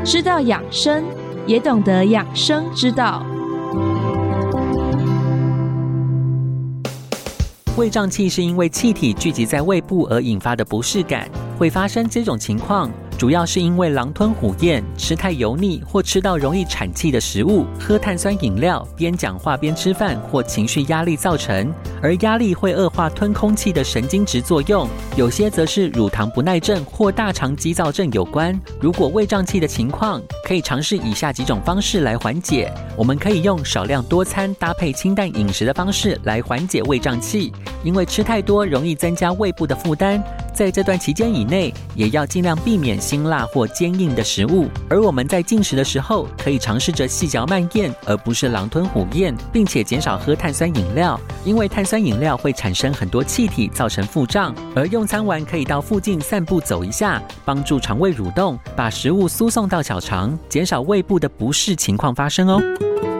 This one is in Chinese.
知道养生，也懂得养生之道。 胃胀气是因为气体聚集在胃部而引发的不适感，会发生这种情况，主要是因为狼吞虎咽、吃太油腻或吃到容易产气的食物、喝碳酸饮料、边讲话边吃饭或情绪压力造成。而压力会恶化吞空气的神经质作用，有些则是乳糖不耐症或大肠激躁症有关。如果胃胀气的情况，可以尝试以下几种方式来缓解。我们可以用少量多餐搭配清淡饮食的方式来缓解胃胀气，因为吃太多容易增加胃部的负担。在这段期间以内，也要尽量避免辛辣或坚硬的食物。而我们在进食的时候，可以尝试着细嚼慢咽，而不是狼吞虎咽，并且减少喝碳酸饮料，因为碳酸饮料会产生很多气体，造成腹胀。而用餐完可以到附近散步走一下，帮助肠胃蠕动，把食物输送到小肠，减少胃部的不适情况发生哦。